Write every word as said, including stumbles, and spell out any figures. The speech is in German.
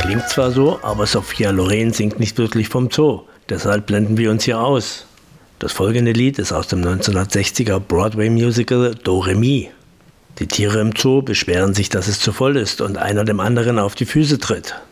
Klingt zwar so, aber Sophia Loren singt nicht wirklich vom Zoo. Deshalb blenden wir uns hier aus. Das folgende Lied ist aus dem neunzehnhundertsechziger Broadway-Musical Do Re Mi. Die Tiere im Zoo beschweren sich, dass es zu voll ist und einer dem anderen auf die Füße tritt.